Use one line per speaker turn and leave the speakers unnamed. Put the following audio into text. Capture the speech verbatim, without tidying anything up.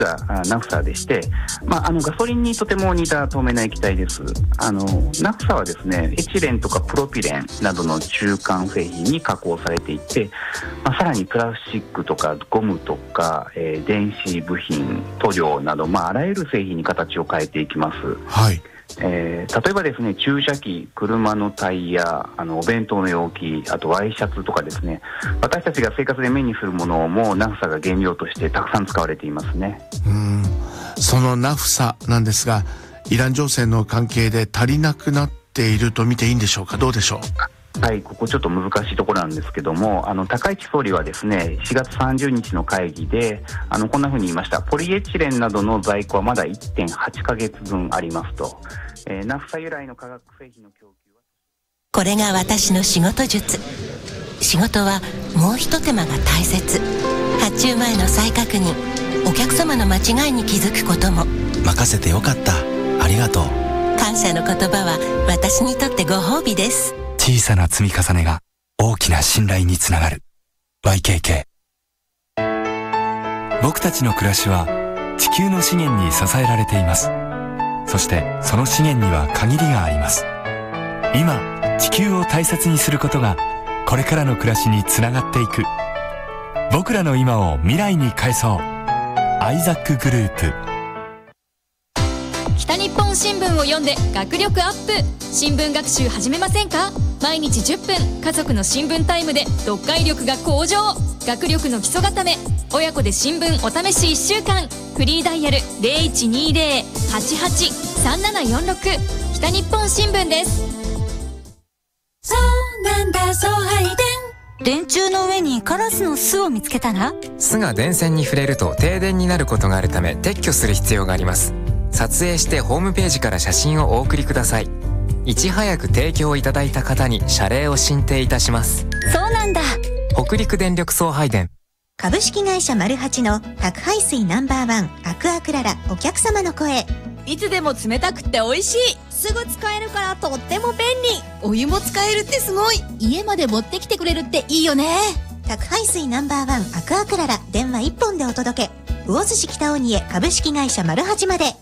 がナフサでして、まあ、あのガソリンにとても似た透明な液体です。あのナフサはですね、エチレンとかプロピレンなどの中間製品に加工されていて、まあ、さらにプラスチックとかゴムとか、えー、電子部品、塗料など、まあ、あらゆる製品に形を変えていきます。
はい。
えー、例えばですね、注射器、車のタイヤ、あのお弁当の容器、あとワイシャツとかですね、私たちが生活で目にするものもナフサが原料としてたくさん使われていますね。
うーん、そのナフサなんですが、イラン情勢の関係で足りなくなっていると見ていいんでしょうか。どうでしょう。
はい、ここちょっと難しいところなんですけども、あの高市総理はですね、しがつさんじゅうにちの会議であのこんなふうに言いました。ポリエチレンなどの在庫はまだ いってんはちかげつぶんありますと、えー、ナフサ由来の化学製品の供給は。
これが私の仕事術。仕事はもう一手間が大切。発注前の再確認、お客様の間違いに気づくことも。
任せてよかった、ありがとう。
感謝の言葉は私にとってご褒美です。
小さな積み重ねが大きな信頼につながる。 ワイケーケー。 僕たちの暮らしは地球の資源に支えられています。そしてその資源には限りがあります。今地球を大切にすることがこれからの暮らしにつながっていく。僕らの今を未来に変えそう。アイザックグループ。
北日本新聞を読んで学力アップ。新聞学習始めませんか？毎日じゅっぷん、家族の新聞タイムで読解力が向上。学力の基礎固め。親子で新聞お試しいっしゅうかん。フリーダイヤル ゼロいちにゼロ はちはち さんななよんろく。北日本新聞です。
そうなんだ、送配電。
電柱の上にカラスの巣を見つけたら、
巣が電線に触れると停電になることがあるため撤去する必要があります。撮影してホームページから写真をお送りください。いち早く提供いただいた方に謝礼を進呈いたします。
そうなんだ。
北陸電力送配電。
株式会社マルハチの宅配水ナンバーワンアクアクララ、お客様の声。
いつでも冷たくて美味しい。
すぐ使えるからとっても便利。
お湯も使えるってすごい。
家まで持ってきてくれるっていいよね。
宅配水ナンバーワンアクアクララ、電話いっぽんでお届け。魚津市北鬼へ株式会社マルハチまで。